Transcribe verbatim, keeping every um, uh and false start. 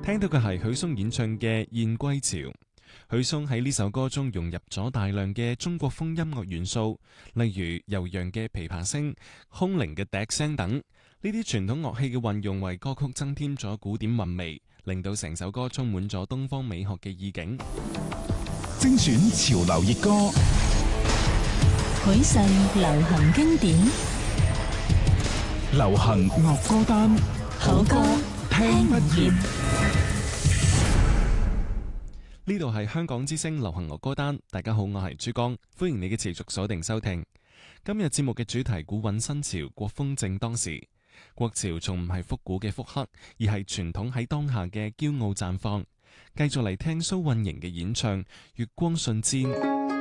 聽到嘅係許嵩演唱嘅《燕歸潮》。許嵩喺呢首歌中融入咗大量嘅中國風音樂元素，例如悠揚嘅琵琶聲、空靈嘅笛聲等。呢啲傳統樂器嘅運用為歌曲增添咗古典韻味，令到成首歌充滿咗東方美學嘅意境。 精選潮流熱歌， 許慎流行經典， 流行樂歌單， 好歌聽不厭。 呢度係香港之聲流行樂歌單，大家好，我係珠江，歡迎你嘅持續鎖定收聽。今日節目嘅主題古韻新潮，國風正當時。國潮從唔係復古嘅復刻，而係傳統喺當下嘅驕傲綻放。繼續嚟聽蘇運瑩嘅演唱《月光瞬間》。